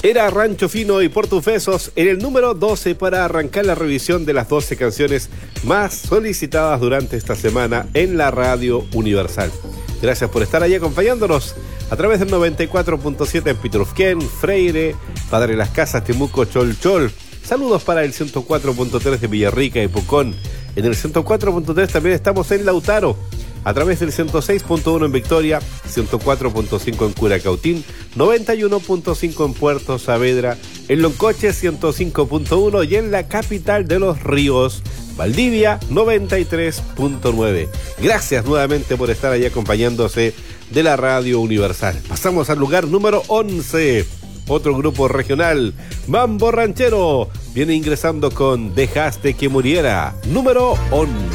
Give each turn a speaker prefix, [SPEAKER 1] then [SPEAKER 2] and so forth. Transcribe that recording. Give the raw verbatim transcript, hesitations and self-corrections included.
[SPEAKER 1] Era Rancho Fino y Portufesos en el número doce para arrancar la revisión de las doce canciones más solicitadas durante esta semana en la Radio Universal. Gracias por estar ahí acompañándonos a través del noventa y cuatro punto siete en Pitrufquén, Freire, Padre Las Casas, Temuco, Cholchol. Saludos para el ciento cuatro punto tres de Villarrica y Pucón. En el ciento cuatro punto tres también estamos en Lautaro, a través del ciento seis punto uno en Victoria, ciento cuatro punto cinco en Curacautín, noventa y uno punto cinco en Puerto Saavedra, en Loncoche ciento cinco punto uno y en la capital de los ríos, Valdivia noventa y tres punto nueve. Gracias nuevamente por estar ahí acompañándose de la Radio Universal. Pasamos al lugar número once. Otro grupo regional, Mambo Ranchero, viene ingresando con Dejaste que muriera, número once.